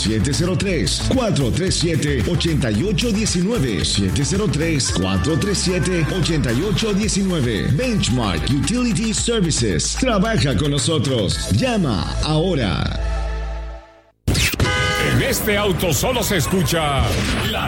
703-437-8819. 703-437-8819. Benchmark Utility Services. Trabaja con nosotros. Llama ahora. En este auto solo se escucha